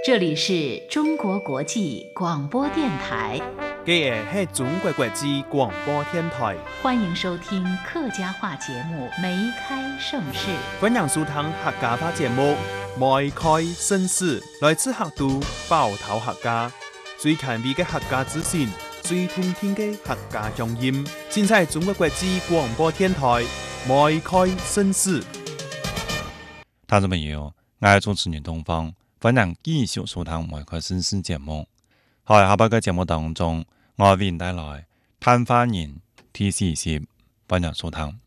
这里是中国国际广播电台， 这是中国国际广播电台， 欢迎收听客家话节目《梅开盛世》。 欢迎收听客家话节目《梅开盛世》，来自客都包头客家，最权威的客家资讯，最通听的客家乡音，尽在中国国际广播电台《梅开盛世》。 听众朋友，我係主持人東方，歡迎繼續收聽《梅開盛世》節目。喺下半個節目當中，我為您帶來探花人第40集，歡迎收聽。